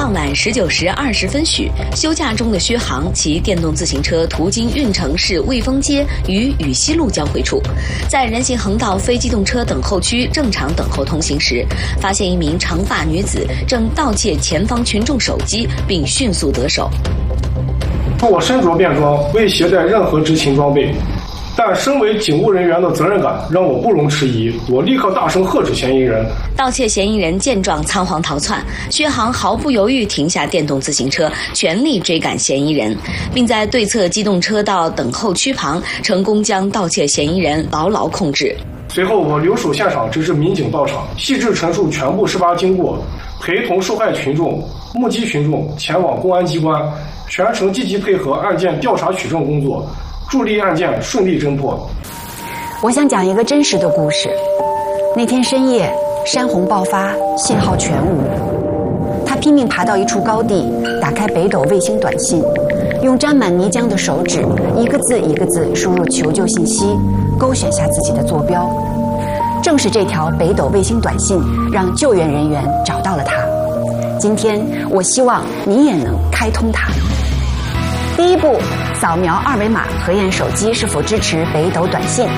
傍晚19时20分许，休假中的薛航骑电动自行车途经运城市卫丰街与禹西路交汇处，在人行横道非机动车等候区正常等候通行时，发现一名长发女子正盗窃前方群众手机，并迅速得手。 我身着便装，未携带任何执勤装备，但身为警务人员的责任感让我不容迟疑，我立刻大声喝止嫌疑人。 盗窃嫌疑人见状仓皇逃窜，薛航毫不犹豫停下电动自行车，全力追赶嫌疑人，并在对侧机动车道等候区旁成功将盗窃嫌疑人牢牢控制。 随后我留守现场，直至民警到场，细致陈述全部事发经过，陪同受害群众、目击群众前往公安机关，全程积极配合案件调查取证工作，助力案件顺利侦破。 我想讲一个真实的故事。那天深夜，山洪爆发，信号全无。他拼命爬到一处高地，打开北斗卫星短信，用沾满泥浆的手指一个字一个字输入求救信息，勾选下自己的坐标。正是这条北斗卫星短信让救援人员找到了他。今天我希望你也能开通它。第一步，扫描二维码核验手机是否支持北斗短信。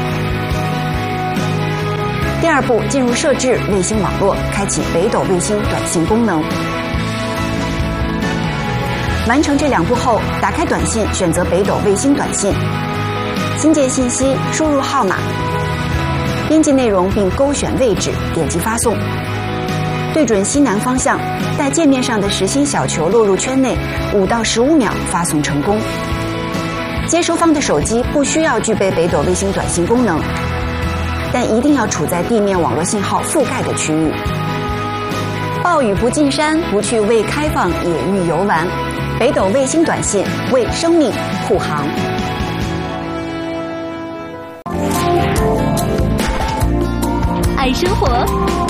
第二步，进入设置卫星网络，开启北斗卫星短信功能。完成这2步后，打开短信，选择北斗卫星短信，新建信息，输入号码，编辑内容并勾选位置，点击发送。对准西南方向，待界面上的实心小球落入圈内，5到15秒发送成功。接收方的手机不需要具备北斗卫星短信功能，但一定要处在地面网络信号覆盖的区域。暴雨不进山，不去未开放野域游玩。北斗卫星短信为生命护航。 爱生活，